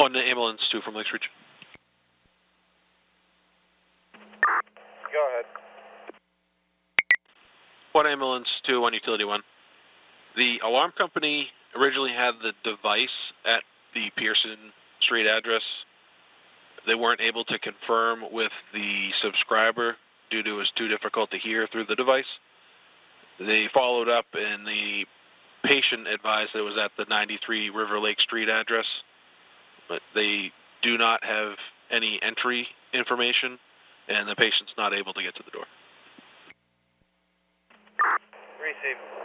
One ambulance 2 from Lakes Ridge. Go ahead. One ambulance 2, one utility 1. The alarm company originally had the device at the Pearson Street address. They weren't able to confirm with the subscriber due to it was too difficult to hear through the device. They followed up and the patient advised that it was at the 93 River Lake Street address, but they do not have any entry information and the patient's not able to get to the door. Receive.